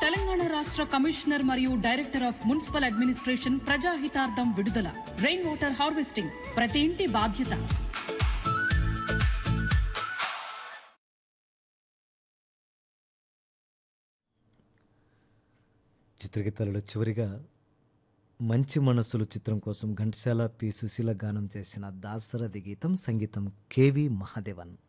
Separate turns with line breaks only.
తెలంగాణ రాష్ట్ర కమిషనర్ మరియు director of municipal administration ప్రజాహితార్థం విడుదల. రెయిన్ వాటర్ హార్వెస్టింగ్ ప్రతి ఇంటి బాధ్యత.
చిత్రగీతాలలో చివరిగా మంచి మనస్సులు చిత్రం కోసం ఘంటసాల పి సుశీల గానం చేసిన దాశరథి గీతం, సంగీతం కెవి మహాదేవన్.